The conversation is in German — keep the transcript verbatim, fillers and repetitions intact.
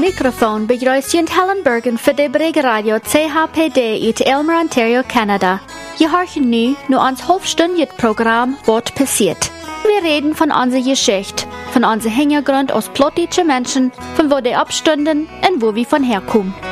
microfoon begrüßt Helen Bergen für die Brig-Radio C H P D uit Aylmer, Ontario, Canada. Je horchen nu nur ons halbstündiges Programm Wort passiert. Wir reden von unserer Geschichte, von unserem Hintergrund aus plottische Menschen, von wo die abstünden und wo wir von herkommen.